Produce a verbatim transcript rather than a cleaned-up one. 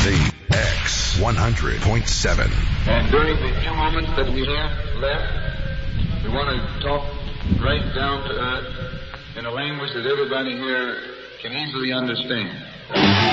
Z X one hundred point seven. And during the few moments that we have left, we want to talk right down to earth in a language that everybody here can easily understand.